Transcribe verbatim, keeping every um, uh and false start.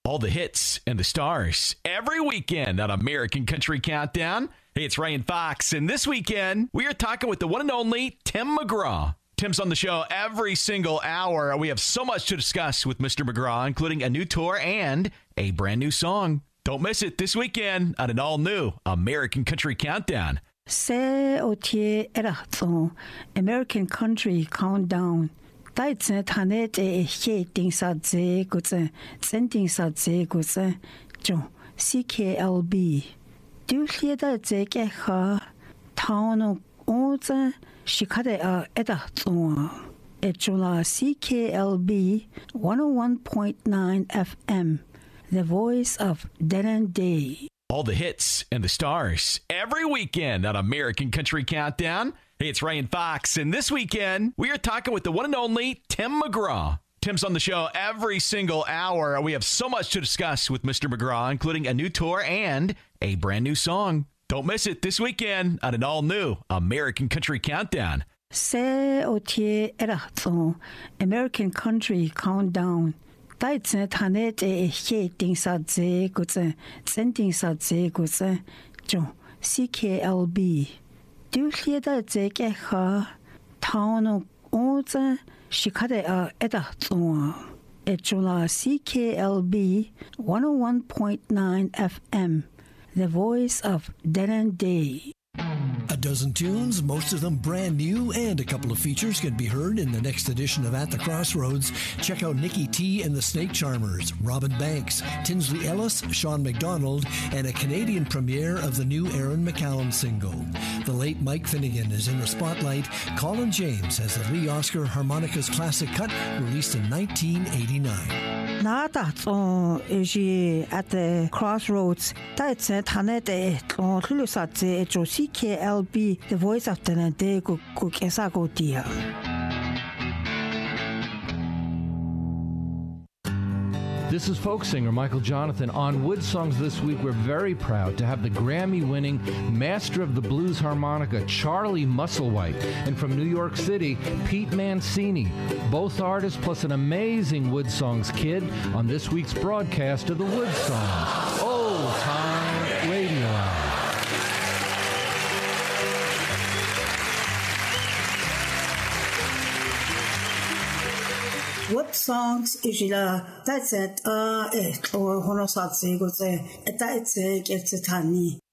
All the hits and the stars every weekend on American Country Countdown. Hey, it's Ryan Fox, and this weekend we are talking with the one and only Tim McGraw. Tim's on the show every single hour. We have so much to discuss with Mister McGraw, including a new tour and a brand new song. Don't miss it this weekend on an all-new American Country Countdown. Se o tie erachtong American Country Countdown. Daitse tanet e he ding sa ze gutse sending sa ze gutse jo C K L B. Du hie da ze ke ha taun o ze shikade a erachtong. E jola C K L B one oh one point nine F M. The voice of Dead and Day. All the hits and the stars every weekend on American Country Countdown. Hey, it's Ryan Fox, and this weekend we are talking with the one and only Tim McGraw. Tim's on the show every single hour. We have so much to discuss with Mister McGraw, including a new tour and a brand new song. Don't miss it this weekend on an all-new American Country Countdown. Se o tie erachtong American Country Countdown. Daitse tanet e he ding sa ze gutse sending sa ze gutse jo C K L B. Du hie da ze ke ha taun o ze shikade a erachtong. E jola C K L B one oh one point nine F M. The voice of Dead and Day. A dozen tunes, most of them brand new, and a couple of features can be heard in the next edition of At the Crossroads. Check out Nikki T and the Snake Charmers, Robin Banks, Tinsley Ellis, Sean McDonald, and a Canadian premiere of the new Aaron McCallum single. The late Mike Finnegan is in the spotlight. Colin James has the Lee Oscar Harmonicas classic cut released in nineteen eighty-nine. Na dachtong is ye At the Crossroads. Daitse tanet e tlong tlusa ze jo C K L B, the voice of Dead and Day ku ku kesa go dia. This is folk singer Michael Jonathan. On Wood Songs this week, we're very proud to have the Grammy-winning master of the blues harmonica, Charlie Musselwhite, and from New York City, Pete Mancini. Both artists plus an amazing Wood Songs kid on this week's broadcast of the Wood Songs Old Time Radio Hour. What songs is it? That's it. Uh, it or honosatsi goes. That's it. It's a tani.